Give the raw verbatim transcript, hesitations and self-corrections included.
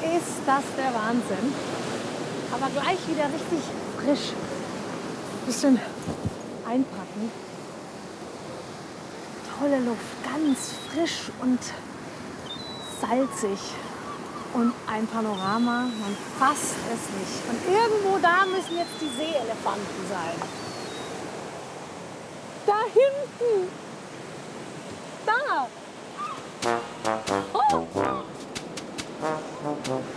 ist das der Wahnsinn. Aber gleich wieder richtig frisch. Bisschen einpacken. Tolle Luft, ganz frisch und salzig. Und ein Panorama, man fasst es nicht. Und irgendwo da müssen jetzt die Seeelefanten sein. Da hinten. Da. Oh.